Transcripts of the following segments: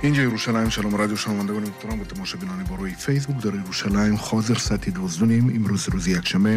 اینجا یروشلایم. شلوم رادیو شنوندگان محترم و تماشاگران با روی فیسبوک در یروشلایم حاضر ساعت 12 امروز روز یکشنبه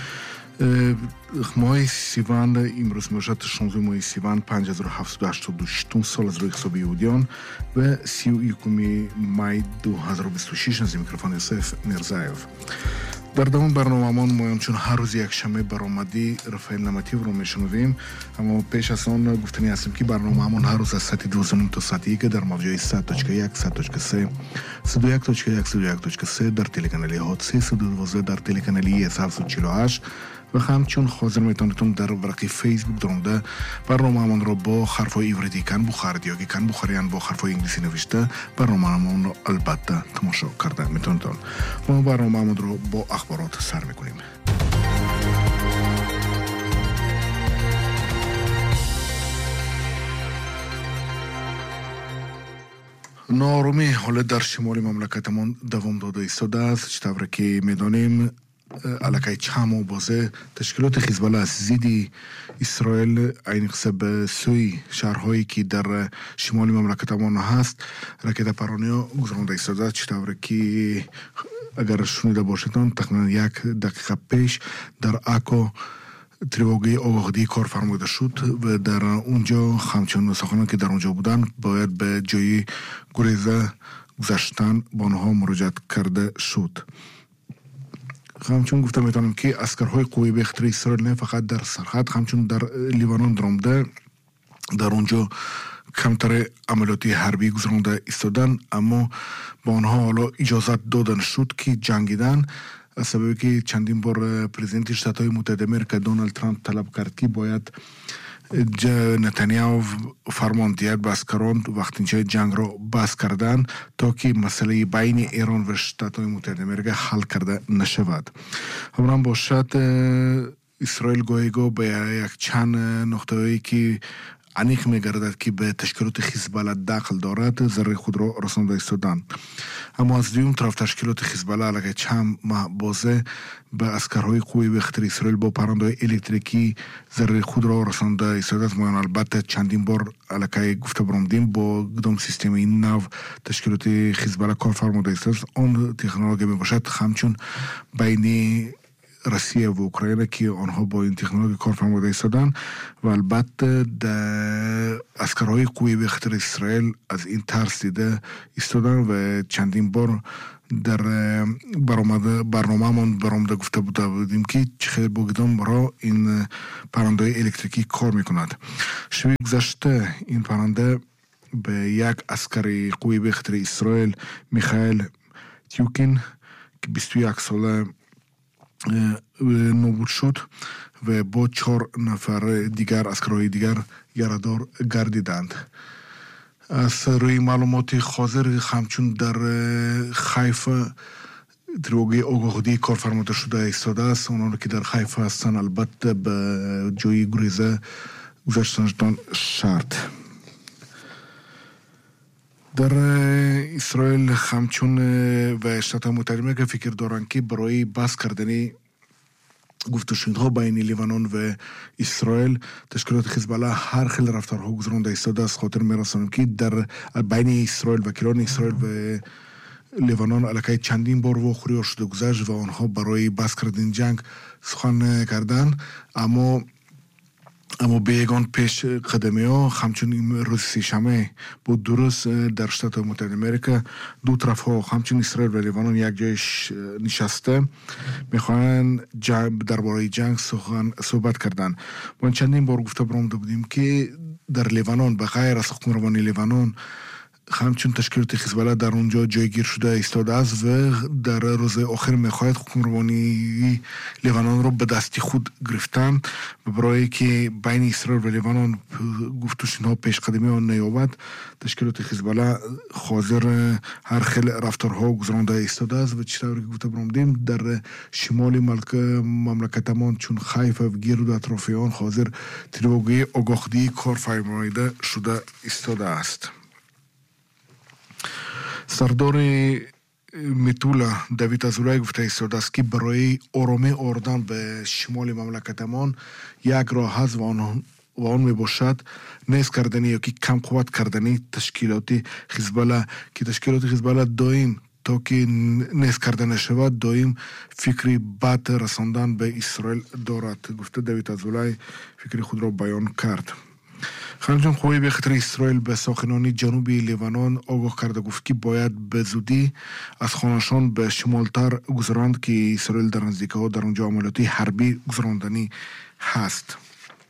ماه سیوان امروز میباشد 16 ماه سیوان 5782 سال از روی حساب یهودیان و 31 مای 2026. از میکروفون یوسف میرزایف. در دوام برنامه‌مان ما همچون هر روز یکشنبه برآمدی رفایل نمتی رو میشنویم، اما پیش از آن گفتنی هستیم که برنامه‌مان هر روز از ساعت 12 تا ساعت 1 در موج‌های 100.1 100.3 101.1 101.3 در تلکانالی هات 312 در تلکانالی 748 و همچون حاضر میتونید در ورقه فیسبوک درونده برنامه‌مان را با حرف‌های عبری کن بخارید یا که کن بخاریان با حرف‌های انگلیسی نوشته برنامه‌مان را البته تماشا کرده میتونید. ما برنامه‌مان را با اخبارات سر میکنیم. ناآرامی حالت در شمال مملکتمان دوام داده ایستاده است، چطور که میدانیم علاقه چم و بازه تشکیلات حزب‌الله از ضد اسرائیل اینقدر به سوی شهرهایی که در شمال مملکتمان هست راکت پرانیا گذرانده ایستاده، چطور که اگر شنیده باشید تقریبا 1 دقیقه پیش در اکو تریواگی آگاهی کار فرموده شد و در اونجا همچنان ساخنان که در اونجا بودن باید به جای گریزه گذشتن با آنها مراجعت کرده شد. همچون گفته میتونم که عسکرهای قوی بخطر اسرائیل نه فقط در سرحد همچون در لیبانان درآمده در اونجا کمتر عملیاتی حربی گذرانده ایستادن، اما با آنها حالا اجازت دادن شد که جنگیدن، از سببی که چندین بار پرزیدنت شتات‌های متحده آمریکا دونالد ترامپ طلب کرد که باید نتانیاهو فرماندهی به اسکران وقتینچه جنگ را بس کردن تا که مسئله بین ایران و شتات‌های متحده آمریکا حل کرده نشود. همراه باشد اسرائیل گاهی به یک چند نقطه‌ای که انیق می‌گردد که به تشکیلات حزب‌الله داخل دارد ذره خود را رسانده ایستادند، اما از دیوم طرف تشکیلات حزب‌الله علیه چند ماه بازه به عسکرهای قوی بخطر اسرائیل با پرنده‌های الکتریکی ذره خود را رسانده ایستادند. ما البته چندین بار علیه گفته برآمدیم با کدام سیستم این نو تشکیلات حزب‌الله کار فرموده ایستاد. آن تکنولوژی میباشد همچون بین روسیه و اوکراین که آنها با این تکنولوژی کار فرموده ایستادن و البته عسکرهای قوی بخطر اسرائیل از این ترس دیده ایستادن و چندین بار در برنامه‌مان برآمده گفته بودیم که چه بگیدم را این پرنده الکتریکی کار میکند. شب گذشته این پرنده به یک عسکر قوی بخطر اسرائیل میخائیل تیوکین که 21 ساله نابود شد و با 4 نفر دیگر عسکرهای دیگر یارادار گردیدند. از روی معلومات حاضر همچون در حیفا تریواگی آگاهی کار فرموده شده ایستاده است. اونها که در حیفا هستن البته به جای گریزه گذاشتن شرط. در اسرائیل همچون و اشتات متحده آمریکا فکر دارند که برای بس کردن گفتگوها بین لیبانان و اسرائیل تشکیلات حزب‌الله هر خیلی رفتارها گذرانده ایستاده است. خاطر می‌رسانم که در بین اسرائیل وکیلان اسرائیل و لیبانان علاقه چندین بار واخوری شده گذشت و آنها برای بس کردن جنگ سخن کردن، اما به یگان پیش قدمی ها همچون روز سه‌شنبه بود درست در شتات متحده آمریکا دو طرف ها همچون اسرائیل و لیبانان یک جایش نشسته میخوان درباره جنگ صحبت کردن. ما چندین بار گفته برآمده بودیم که در لیبانان به غیر از حکمرانی لیبانان همچون تشکیلات حزب‌الله در اونجا جایگیر شده ایستاده است و در روز آخر میخواهد حکمرانی لیبانان را به دستی خود گرفتن و برای که بین اسرائیل و لیبانان گفتگوها پیش قدمی ها نیابد تشکیلات حزب‌الله حاضر هر خیل رفتارها گذرانده ایستاده است و چطوری که گفته برآمدیم در شمال مملکتمان چون حیفا و گرد و اطراف آن حاضر تریواگی آگاهی کار فرموده شده ایستاده است. سردار میتولا دوید ازولای گفته ایستاده است که برای آرامی آوردن به شمال مملکتمان یک راه هست و و آن میباشد نیست کردنی یا که کم قوت کردنی تشکیلات حزب که تشکیلات حزب دائم تا که نیست کردن شود دائم فکری بد رساندن به اسرائیل دارد. گفته دوید ازولای فکری خود را بیان کرد. همچنین قوای به خطر اسرائیل به ساکنان جنوبی لیبنان آگاه کرده گفت که باید به زودی از خانه‌شان به شمالتر گذراند که اسرائیل در نزدیکی ها در اونجا عملیات حربی گذراندنی هست.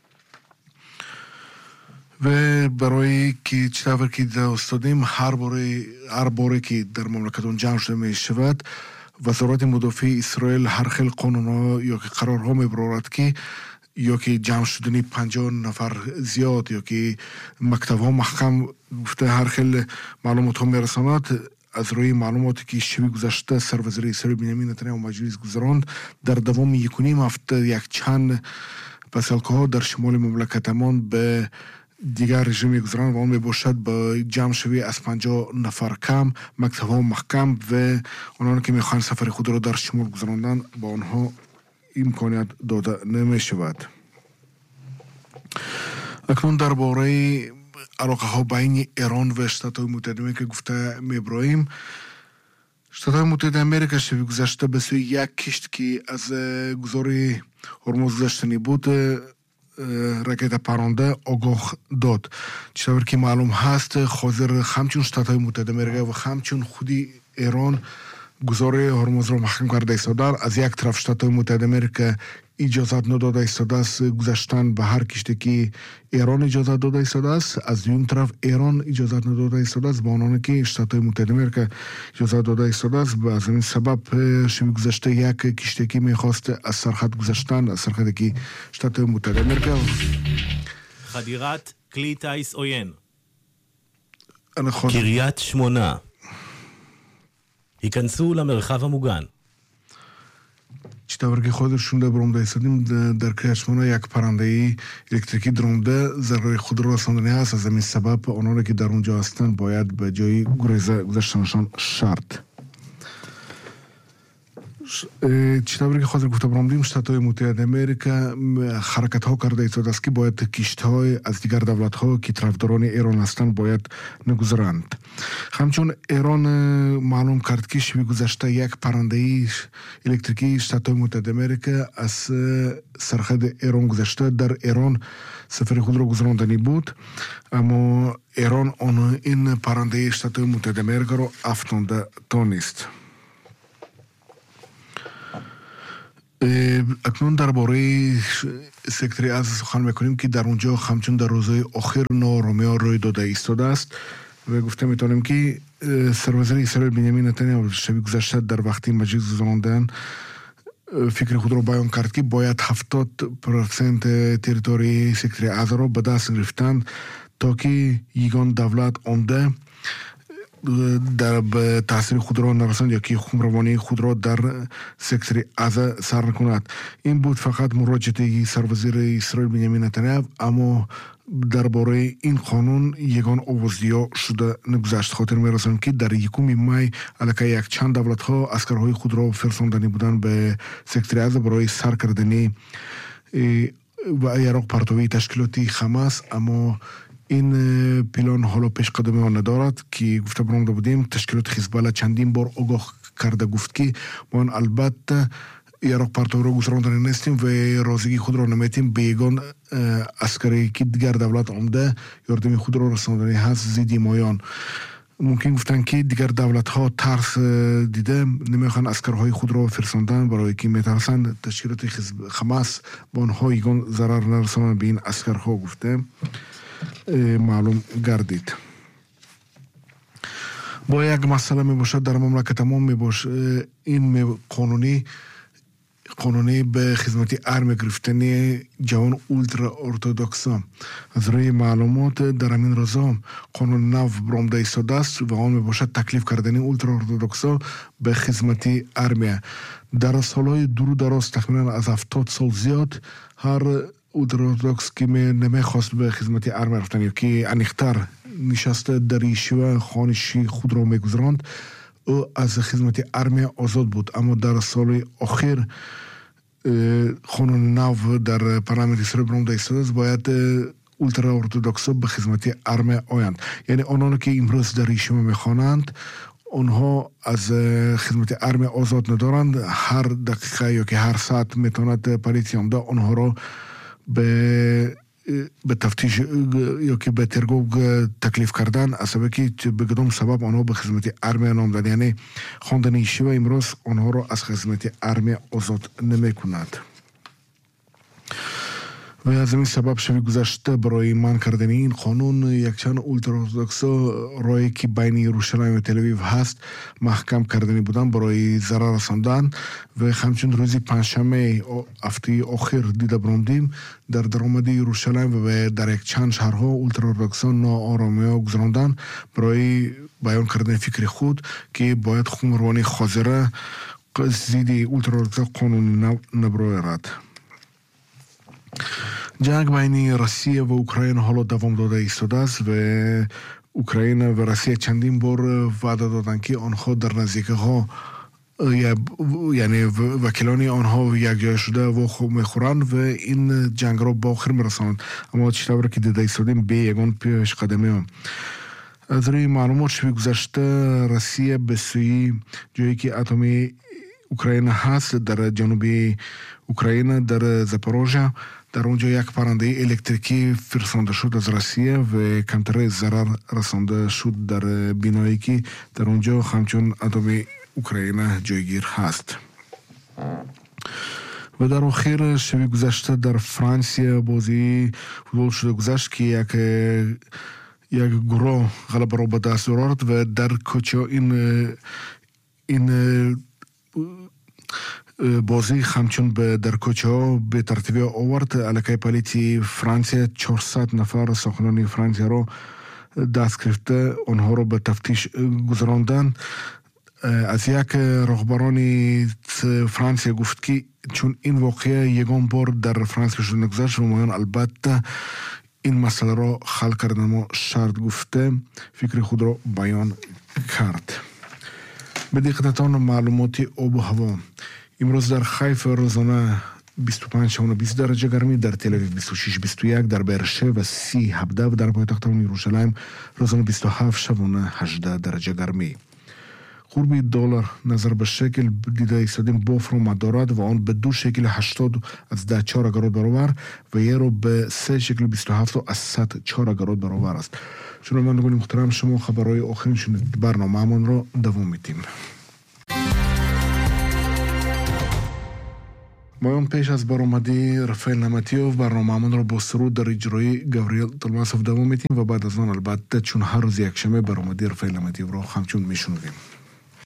و برای که چطور که در استادیم هر باره که در مملکتون جمع شده می شود وزارت مدافع اسرائیل هر خیل قانونها یا که قرارها می برارد که یا که جمع شدنی 50 نفر زیاد یا که مکتب ها محکم گفته هر خیل معلومات ها می رساند. از روی معلوماتی که شبی گذشته سروزیر اسرائیل بنیامین نتانیاهو مجلس گذراند در دوام یکونیم هفته یک چند پسلکه ها در شمال مملکتمان به دیگر رژیم گذراند و آن می باشد با جمع شوی از 50 نفر کم مکتب ها محکم و آنها که می خواهند سفر خود را در شمال گذراندن با آنها امکانیت داده نمی شود. اکنون درباره علاقه ها بین ایران و شتات متحده آمریکا گفته می براییم. شتات متحده آمریکا شبی گذشته به سوی یک کشت که از گذار هرمز گذشتنی بود راکت پرنده آگاه داد. چطور که معلوم هست حاضر همچون شتات متحده آمریکا و همچون خودی ایران گذار هرمز را محکم کرده ایستادن. از یک طرف شتات متحده آمریکا اجازت نداده ایستاده است گذشتن به هر کشتی که ایران اجازت داده ایستاده است. از دوم طرف ایران اجازت نداده ایستاده است به آنانی که شتات متحده آمریکا اجازت داده ایستاده است. و از این سبب شب گذشته یک کشتی که میخواست از سرحد گذشتن از سرحدی که شتات متحده آمریکا חדירת כלי טיס עוין קריית שמונה היכנסו למרחב המוגן. چطور که خودشون در برمده ایستادیم در کریت شمونه یک پرنده الکتریکی درونده ضرر خود را رساندنی هست. از این سبب آنها که در اونجا هستند باید به جای گریزه گذشتنشان شرط. چطور که خود گفته برمدیم شتات متحده آمریکا حرکت ها کرده ایستاده است که باید کشت های از دیگر دولت ها که طرفداران ایران هستند باید نگذرند. همچون ایران معلوم کرد که شب گذشته یک پرنده الکتریکی شتات متحده آمریکا از سرحد ایران گذشته در ایران سفر خود را گذراندنی بود اما ایران این پرنده شتات متحده آمریکا را افکنده دانست. اکنون درباره سکتری از سخن میکنیم که در اونجا همچون در روزهای آخر ناآرامی ها روی داده ایستاده است و گفته میتونیم که سروزیر اسرائیل بنیامین نتانیاهو شب گذشته در وقتی مجلس گذراندن فکر خود را بیان کرد که باید 70% تریتوری سکتری از را به دست گرفتن تا که یگان دولت آمده در تاثیر خود را نرساند یا که حکمرانی خود را در سکتر از سر نکند. این بود فقط مراجعه سروزیر اسرائیل بنیامین نتانیاهو اما درباره این قانون یگان آوازدیا شده نگذشت. خاطر می‌رسانم که در 1 می علاقه یک چند دولت ها اسکرهای خود را فرستاندنی بودند به سکتر از برای سر کردنی و عراق پرتوی تشکیلاتی حماس اما این پلان حالا پیش قدمی ها ندارد که گفته برامده بودیم. تشکیلات حزب چندین بار آگاه کرده گفت که ما البته عراق پرتو را گذراندن نیستیم و رازگی خود را نمیتیم به یگان عسکری که دیگر دولت آمده یاردمی خود را رساندنی هست زیدی مایان. ممکن گفتن که دیگر دولت ها ترس دیده نمیخوان اسکرهای خود را فرستاندن برای که میترسن تشکیلات حماس با آنها یگان ضرر نرسانند به این اسکرها گفته معلوم گردید. با یک مسئله می باشد در مملکت ما می باشه این قانونی به خدمتی ارم گرفتنی جوان اولترا ارتودکسا. از روی معلومات در همین روزا قانون نو برآمده ایستاده است و آن می باشد تکلیف کردنی اولترا ارتودکسا به خدمتی ارمیه. در سالهای دور دراز تقریبا از 70 سال زیاد هر اولتراارتودکس که نمیخواست به خدمت ارمی رفتن یا که انیختر نشسته در ایشوه خانشی خود را میگذراند او از خدمت ارمی آزاد بود. اما در سال آخر قانون نو در پارلمان اسرائیل برآمده ایستاده است باید اولترا ارتودکس به خدمت ارمه آیند. یعنی آنان که امروز در ریشم میخوانند اونها از خدمت ارمه آزاد ندارند. هر دقیقه یا که هر ساعت میتواند پلیسی آمده اونها را به تفتیش یا که به ترگوب تکلیف کردن از سبب که به کدام سبب آنها به خدمت ارمه نام دادند. یعنی خواندن شیوه امروز آنها را از خدمت ارمه آزاد نمی کند. و از این سبب شب گذشته برای من کردن این قانون یکچند اولتراارتودکس رایی که بین یروشلایم و تل اویو هست محکم کردنی بودن برای ضرر رساندن و همچنین روزی پنجشنبه هفته آخر دیده برامدیم در درآمد یروشلایم و در یک چند شهرها اولتراارتودکس ناآرامی گذراندن برای بیان کردن فکر خود که باید حکمرانی حاضره ضد اولتراارتودکس قانون نبرد. جنگ بین روسیه و اوکراین حالا دوام داده ایستاده است و اوکراین و روسیه چندین بار وعده دادند که آنها در نزدیکی ها یعنی وکیلان آنها یک جای شده و خوب میخورند و این جنگ را با آخر میرسانند. اما چطور که دیده ایستادیم به یگان پیش قدمی هم. از روی معلومات شب گذشته روسیه به سوی جایی که اتمی اوکراین هست در جنوبی اوکراین در زاپاروژیا در اونجا یک پرنده الکتریکی فرستاده شد از روسیه و کمتر ضرر رسانده شد در بینایی که در اونجا همچون اتمی اوکراین جایگیر هست. و در آخر شب گذشته در فرانسه بازی فوتبال شده گذشت که یک گروه غلبه را به دست آورد و در کوچه این بازی همچون در کوچه ها به ترتیب آورد. علاقه پلیسی فرانسه 400 نفر ساکنان فرانسه را دست گرفته آنها را به تفتیش گذراندن. از یک رهبران فرانسه گفت که چون این واقعه یگان بار در فرانسه شده نگذشت و مایان البته این مسئله را حل کردن ما شرط گفته فکر خود را بیان کرد. به دقیقتان معلومات آب و هوا. امروز در حیفا روزانه 25 شبانه 20 درجه گرمی، در تل اویو 26 21، در بیرشیب 30 17 و در پایتخت یروشلایم روزانه 27 شبانه 18 درجه گرمی. قرب دلار نظر به شکل دیده ایستادیم بافر اومد دارد و آن به 2 شکل 80 از 14 اگرات برابر و یورو به 3 شکل 27 از 104 اگرات برابر است. شنوندگان محترم، شما خبرهای آخرین شنیدید. برنامه‌مان را دوام میدیم. مایان پیش از برآمدی رفایل نعمتیوف برنامه‌مان را با سرود در اجرای گاوریل طلماسوف دوام میدیم و بعد از آن البته چون هر روز یکشنبه برآمدی رفایل نعمتیوف را همچون میشنویم.